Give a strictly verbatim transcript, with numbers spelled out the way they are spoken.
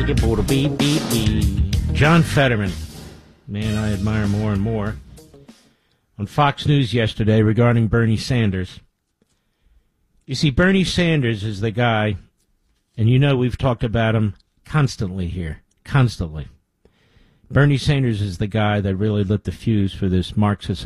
John Fetterman, man I admire more and more, on Fox News yesterday regarding Bernie Sanders. You see, Bernie Sanders is the guy, and you know we've talked about him constantly here, constantly. Bernie Sanders is the guy that really lit the fuse for this Marxist